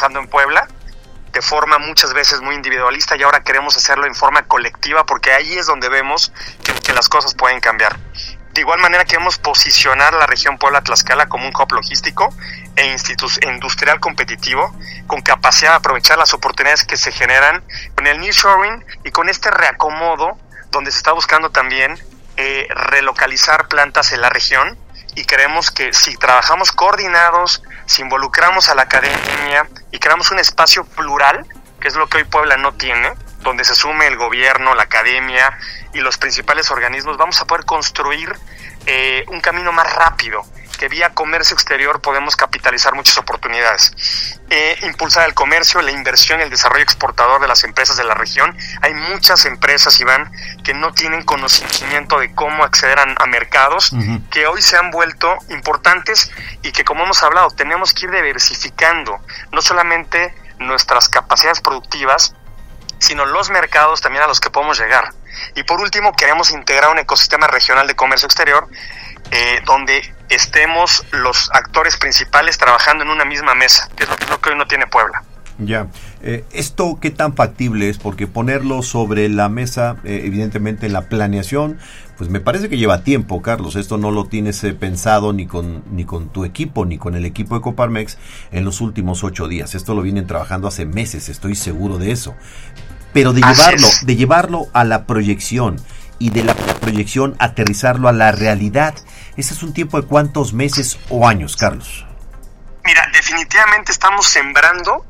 trabajando en Puebla de forma muchas veces muy individualista y ahora queremos hacerlo en forma colectiva porque ahí es donde vemos que las cosas pueden cambiar. De igual manera queremos posicionar la región Puebla-Tlaxcala como un hub logístico e industrial competitivo con capacidad de aprovechar las oportunidades que se generan con el nearshoring y con este reacomodo donde se está buscando también relocalizar plantas en la región, y creemos que si trabajamos coordinados, si involucramos a la academia y creamos un espacio plural, que es lo que hoy Puebla no tiene, donde se sume el gobierno, la academia y los principales organismos, vamos a poder construir un camino más rápido, que vía comercio exterior podemos capitalizar muchas oportunidades. Impulsar el comercio, la inversión y el desarrollo exportador de las empresas de la región. Hay muchas empresas, Iván, que no tienen conocimiento de cómo acceder a mercados, que hoy se han vuelto importantes y que, como hemos hablado, tenemos que ir diversificando no solamente nuestras capacidades productivas, sino los mercados también a los que podemos llegar. Y por último, queremos integrar un ecosistema regional de comercio exterior donde estemos los actores principales trabajando en una misma mesa, que es lo que hoy no tiene Puebla. Ya, ¿esto qué tan factible es? Porque ponerlo sobre la mesa, evidentemente en la planeación, pues me parece que lleva tiempo, Carlos. Esto no lo tienes pensado ni con tu equipo, ni con el equipo de Coparmex en los últimos 8 días. Esto lo vienen trabajando hace meses, estoy seguro de eso. Pero de llevarlo a la proyección y de la proyección aterrizarlo a la realidad, ¿ese es un tiempo de cuántos meses o años, Carlos? Mira, definitivamente estamos sembrando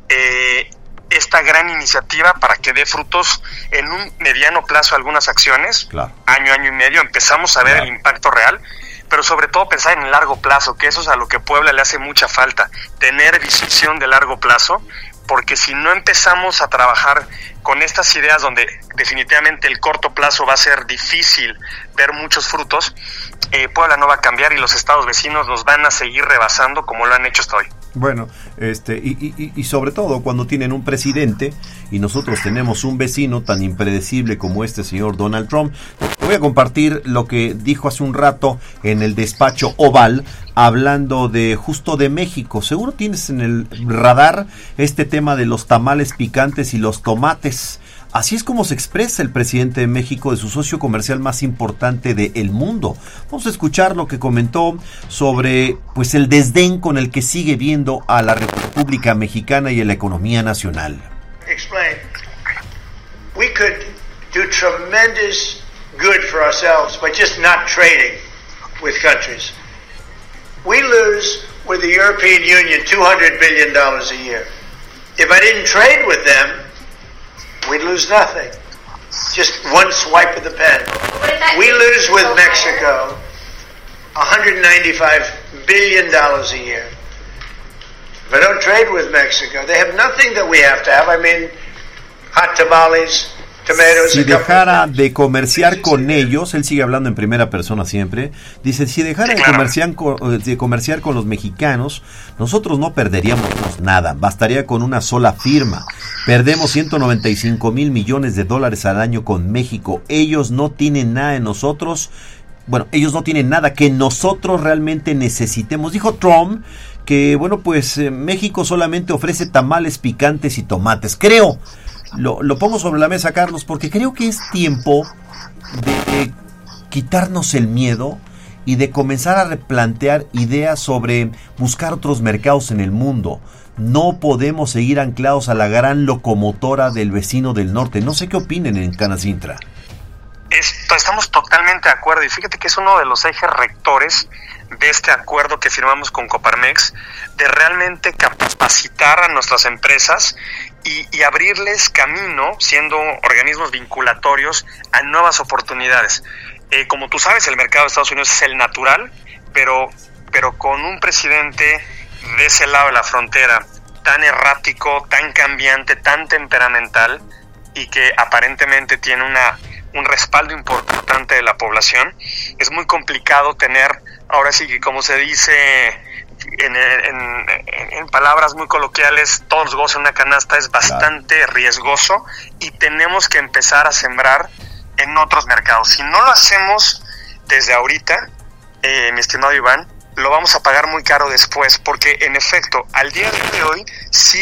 esta gran iniciativa para que dé frutos en un mediano plazo algunas acciones, claro. año y medio, empezamos a ver el impacto real, pero sobre todo pensar en el largo plazo, que eso es a lo que Puebla le hace mucha falta, tener visión de largo plazo, porque si no empezamos a trabajar con estas ideas donde definitivamente el corto plazo va a ser difícil ver muchos frutos, Puebla no va a cambiar y los estados vecinos nos van a seguir rebasando como lo han hecho hasta hoy. Bueno, y sobre todo cuando tienen un presidente y nosotros tenemos un vecino tan impredecible como este señor Donald Trump. Te voy a compartir lo que dijo hace un rato en el despacho Oval, hablando justo de México. Seguro tienes en el radar este tema de los tamales picantes y los tomates. Así es como se expresa el presidente de México de su socio comercial más importante del mundo. Vamos a escuchar lo que comentó sobre pues el desdén con el que sigue viendo a la República Mexicana y a la economía nacional. Explain. We could do tremendous good for ourselves by just not trading with countries. We lose with the European Union $200 billion a year. If I didn't trade with them, we'd lose nothing. Just one swipe of the pen. We lose with Mexico $195 billion a year. If I don't trade with Mexico, they have nothing that we have to have. I mean, hot tamales, tomatoes. Si dejara de comerciar con ellos, él sigue hablando en primera persona siempre, dice, si dejara de comerciar con los mexicanos, nosotros no perderíamos nada, bastaría con una sola firma. Perdemos 195 mil millones de dólares al año con México. Ellos no tienen nada de nosotros. Bueno, ellos no tienen nada que nosotros realmente necesitemos. Dijo Trump que, bueno, pues México solamente ofrece tamales picantes y tomates. Creo, lo pongo sobre la mesa, Carlos, porque creo que es tiempo de quitarnos el miedo y de comenzar a replantear ideas sobre buscar otros mercados en el mundo. No podemos seguir anclados a la gran locomotora del vecino del norte. No sé qué opinen en Canacintra. Estamos totalmente de acuerdo y fíjate que es uno de los ejes rectores de este acuerdo que firmamos con Coparmex, de realmente capacitar a nuestras empresas y abrirles camino, siendo organismos vinculatorios, a nuevas oportunidades. Como tú sabes, el mercado de Estados Unidos es el natural, pero con un presidente de ese lado de la frontera tan errático, tan cambiante, tan temperamental y que aparentemente tiene un respaldo importante de la población, es muy complicado tener, ahora sí que como se dice en palabras muy coloquiales, todos los huevos en una canasta. Es bastante riesgoso y tenemos que empezar a sembrar en otros mercados. Si no lo hacemos desde ahorita, mi estimado Iván, lo vamos a pagar muy caro después, porque en efecto, al día de hoy sí